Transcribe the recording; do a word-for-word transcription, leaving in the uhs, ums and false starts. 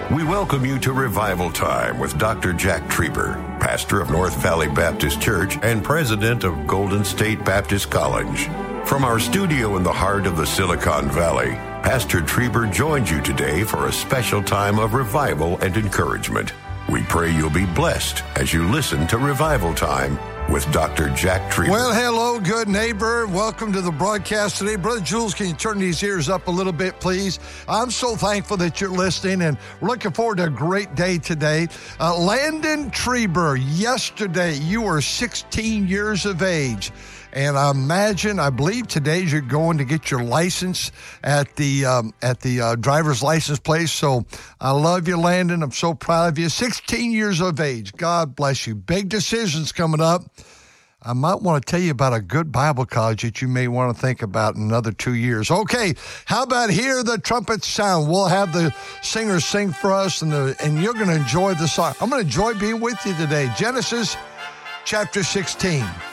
We welcome you to Revival Time with Doctor Jack Trieber, pastor of North Valley Baptist Church and president of Golden State Baptist College. From our studio in the heart of the Silicon Valley, Pastor Trieber joins you today for a special time of revival and encouragement. We pray you'll be blessed as you listen to Revival Time with Doctor Jack Trieber. Well, hello, good neighbor. Welcome to the broadcast today. Brother Jules, can you turn these ears up a little bit, please? I'm so thankful that you're listening, and we're looking forward to a great day today. Uh, Landon Trieber, yesterday you were sixteen years of age. And I imagine, I believe today you're going to get your license at the um, at the uh, driver's license place. So I love you, Landon. I'm so proud of you. sixteen years of age. God bless you. Big decisions coming up. I might want to tell you about a good Bible college that you may want to think about in another two years. Okay, how about Hear the Trumpet Sound? We'll have the singers sing for us, and the and you're going to enjoy the song. I'm going to enjoy being with you today. Genesis chapter sixteen.